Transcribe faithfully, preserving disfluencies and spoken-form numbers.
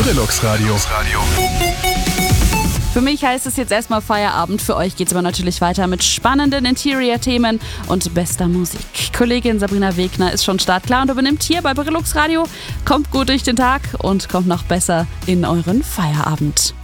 Brilux Radio. Für mich heißt es jetzt erstmal Feierabend. Für euch geht's aber natürlich weiter mit spannenden Interior-Themen und bester Musik. Kollegin Sabrina Wegner ist schon startklar und übernimmt hier bei Brilux Radio. Kommt gut durch den Tag und kommt noch besser in euren Feierabend.